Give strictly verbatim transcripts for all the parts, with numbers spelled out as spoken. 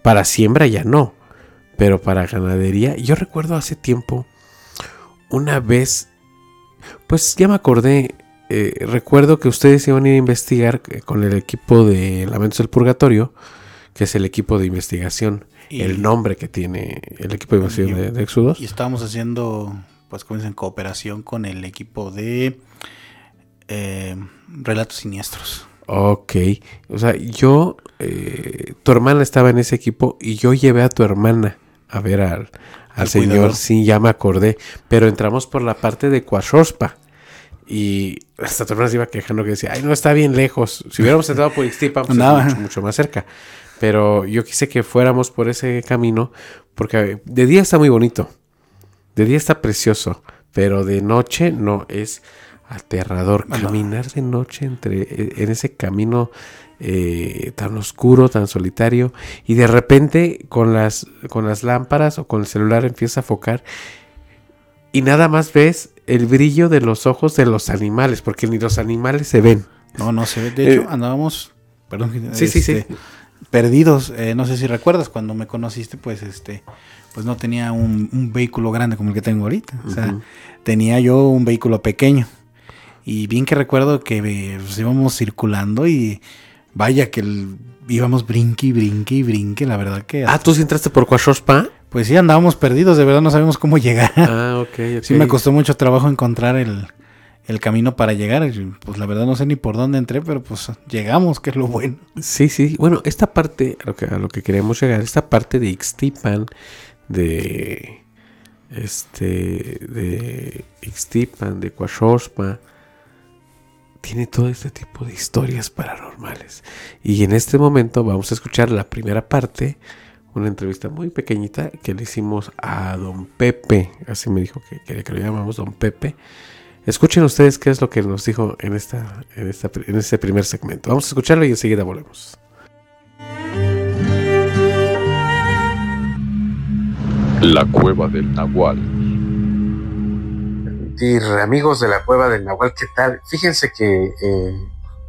Para siembra ya no, pero para ganadería. Yo recuerdo hace tiempo, una vez, pues ya me acordé, eh, recuerdo que ustedes iban a ir a investigar con el equipo de Lamentos del Purgatorio, que es el equipo de investigación, y el nombre que tiene el equipo de investigación y, de, de Éxodos. Y estábamos haciendo, pues como dicen, cooperación con el equipo de eh, Relatos Siniestros. Ok, o sea, yo, eh, tu hermana estaba en ese equipo y yo llevé a tu hermana a ver al, al señor, cuidador. Sí, ya me acordé, pero entramos por la parte de Coaxospa y hasta tu hermana se iba quejando que decía, ay, no, está bien lejos, si hubiéramos entrado por Ixtipan, pues no. es mucho, mucho más cerca, pero yo quise que fuéramos por ese camino porque de día está muy bonito, de día está precioso, pero de noche no, es aterrador caminar de noche entre en ese camino eh, tan oscuro, tan solitario, y de repente con las con las lámparas o con el celular empieza a focar y nada más ves el brillo de los ojos de los animales, porque ni los animales se ven. No, no se ve. De hecho, eh, andábamos, perdón, sí, este, sí, sí. perdidos. Eh, no sé si recuerdas cuando me conociste, pues este, pues no tenía un, un vehículo grande como el que tengo ahorita. O sea, uh-huh. tenía yo un vehículo pequeño. Y bien que recuerdo que pues, íbamos circulando y vaya que el, íbamos brinque y brinque y brinque, la verdad que... Ah, ¿tú sí entraste por Coaxospa? Pues sí, andábamos perdidos, de verdad no sabíamos cómo llegar. Ah, ok, ok. Sí me costó mucho trabajo encontrar el, el camino para llegar. Pues la verdad no sé ni por dónde entré, pero pues llegamos, que es lo bueno. Sí, sí, bueno, esta parte, a lo que, a lo que queremos llegar, esta parte de Ixtipan, de... Este... De Ixtipan, de Coaxospa... tiene todo este tipo de historias paranormales. Y en este momento vamos a escuchar la primera parte, una entrevista muy pequeñita que le hicimos a Don Pepe, así me dijo que quería que lo llamamos Don Pepe. Escuchen ustedes qué es lo que nos dijo en esta, en esta, en este primer segmento. Vamos a escucharlo y enseguida volvemos. La Cueva del Nahual. Amigos de la Cueva del Nahual, ¿qué tal? Fíjense que eh,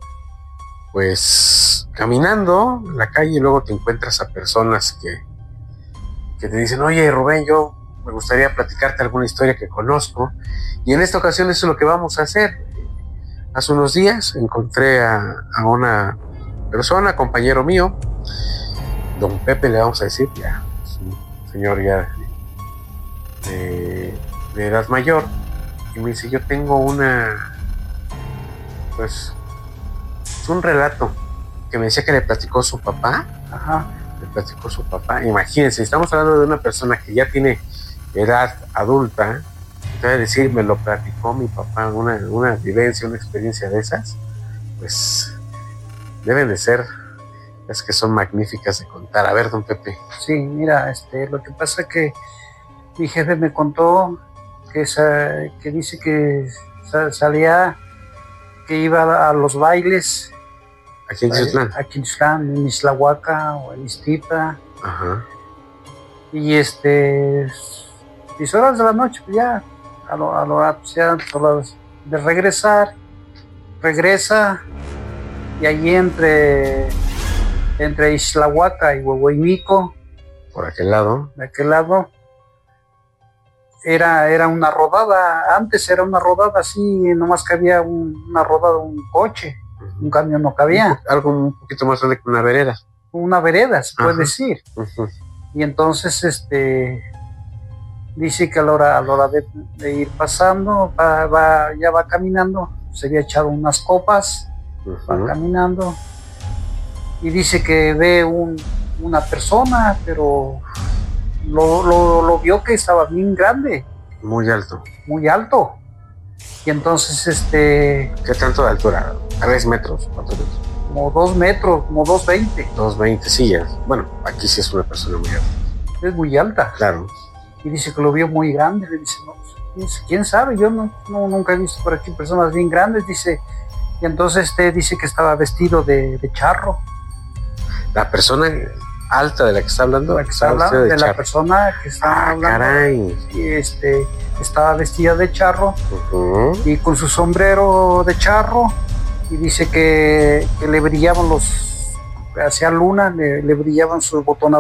pues caminando en la calle luego te encuentras a personas que, que te dicen, oye Rubén, yo me gustaría platicarte alguna historia que conozco, y en esta ocasión eso es lo que vamos a hacer. Hace unos días encontré a, a una persona, compañero mío, Don Pepe le vamos a decir, ya es un señor ya de, de edad mayor. Y me dice, yo tengo una, pues, es un relato que me decía que le platicó su papá. Ajá. Le platicó su papá. Imagínense, estamos hablando de una persona que ya tiene edad adulta. Entonces decir, me lo platicó mi papá, una, una vivencia, una experiencia de esas, pues, deben de ser, es que son magníficas de contar. A ver, don Pepe. Sí, mira, este, lo que pasa es que mi jefe me contó que, esa, que dice que salía, que iba a los bailes aquí en Ixtlán, aquí en Ixtlán, en Islahuaca o en Ixtipa. Ajá. Y este, diez horas de la noche, pues ya, a lo, a lo pues ya, de regresar, regresa, y allí entre, entre Islahuaca y Huehueñico, por aquel lado, de aquel lado, Era, era una rodada, antes era una rodada así, nomás cabía un, una rodada, un coche, uh-huh. un camión no cabía. Algo un poquito más grande que una vereda. Una vereda, se puede uh-huh. decir. Uh-huh. Y entonces, este, dice que a la hora, a la hora de, de ir pasando, va, va, ya va caminando, se había echado unas copas, uh-huh. va caminando, y dice que ve un, una persona, pero... Lo, lo, lo vio que estaba bien grande. Muy alto. Muy alto. Y entonces, este... ¿Qué tanto de altura? ¿Tres metros? ¿Cuántos metros? Como dos metros, como dos veinte. Dos veinte, sí, ya. Bueno, aquí sí es una persona muy alta. Es muy alta. Claro. Y dice que lo vio muy grande. Le dice, no, dice, ¿quién sabe? Yo no, no, nunca he visto por aquí personas bien grandes. Dice, y entonces este dice que estaba vestido de, de charro. La persona... alta de la que está hablando, la que está hablando de, de la persona que está ah, hablando, caray. Y este estaba vestida de charro uh-huh. y con su sombrero de charro, y dice que, que le brillaban los, hacia luna, le, le brillaban sus botones